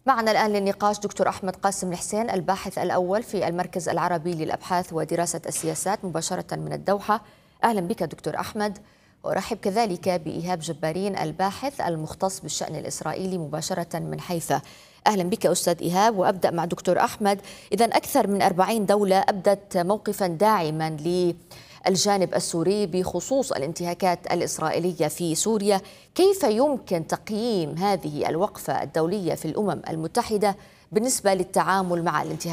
معنا الآن للنقاش دكتور أحمد قاسم الحسين، الباحث الأول في المركز العربي للأبحاث ودراسة السياسات مباشرة من الدوحة. أهلا بك دكتور أحمد. وأرحب كذلك بإيهاب جبارين، الباحث المختص بالشأن الإسرائيلي مباشرة من حيفا. أهلا بك أستاذ إيهاب. وأبدأ مع دكتور أحمد. إذا أكثر من 40 دولة أبدت موقفا داعما للجانب السوري بخصوص الانتهاكات الإسرائيلية في سوريا، كيف يمكن تقييم هذه الوقفة الدولية في الأمم المتحدة بالنسبة للتعامل مع الانتهاكات